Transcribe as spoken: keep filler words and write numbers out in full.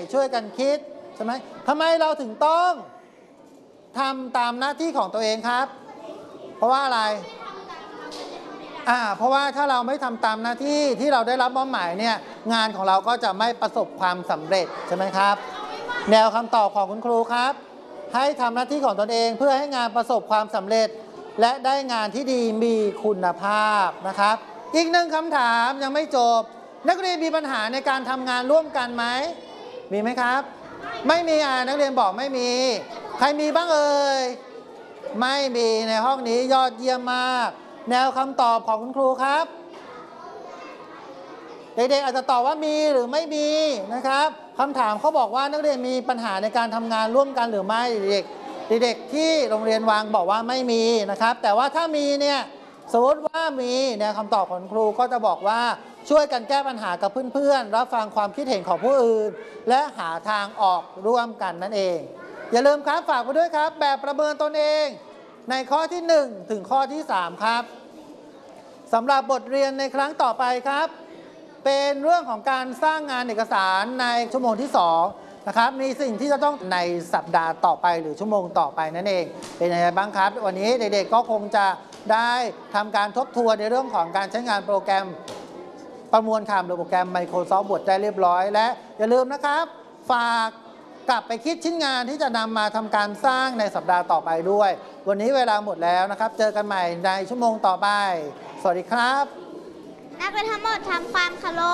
ช่วยกันคิดใช่ไหมทำไมเราถึงต้องทำตามหน้าที่ของตัวเองครับเพราะว่าอะไรอ่าเพราะว่าถ้าเราไม่ทำตามหน้าที่ที่เราได้รับมอบหมายเนี่ยงานของเราก็จะไม่ประสบความสำเร็จใช่ไหมครับแนวคำตอบของคุณครูครับให้ทำหน้าที่ของตนเองเพื่อให้งานประสบความสำเร็จและได้งานที่ดีมีคุณภาพนะครับอีกหนึ่งคำถามยังไม่จบนักเรียนมีปัญหาในการทำงานร่วมกันไหมมีไหมครับไม่มีอ่านักเรียนบอกไม่มีใครมีบ้างเอ่ยไม่มีในห้องนี้ยอดเยี่ยมมากแนวคำตอบของคุณครูครับเด็กๆอาจจะตอบว่ามีหรือไม่มีนะครับคำถามเขาบอกว่านักเรียนมีปัญหาในการทำงานร่วมกันหรือไม่เด็กเด็กๆที่โรงเรียนวางบอกว่าไม่มีนะครับแต่ว่าถ้ามีเนี่ยสมมติว่ามีแนวคำตอบของครูก็จะบอกว่าช่วยกันแก้ปัญหากับเพื่อนๆรับฟังความคิดเห็นของผู้อื่นและหาทางออกร่วมกันนั่นเองอย่าลืมครับฝากไว้ด้วยครับแบบประเมินตนเองในข้อที่หนึ่งถึงข้อที่สามครับสำหรับบทเรียนในครั้งต่อไปครับเป็นเรื่องของการสร้างงานเอกสารในชั่วโมงที่สองนะครับมีสิ่งที่จะต้องในสัปดาห์ต่อไปหรือชั่วโมงต่อไปนั่นเองเป็นยังไงบ้างครับวันนี้เด็กๆก็คงจะได้ทำการทบทวนในเรื่องของการใช้งานโปรแกรมประมวลคำหรือโปรแกรม Microsoft Word ได้เรียบร้อยและอย่าลืมนะครับฝากกลับไปคิดชิ้นงานที่จะนำมาทำการสร้างในสัปดาห์ต่อไปด้วยวันนี้เวลาหมดแล้วนะครับเจอกันใหม่ในชั่วโมงต่อไปสวัสดีครับนักเรียนทั้งหมดทำความเคารพ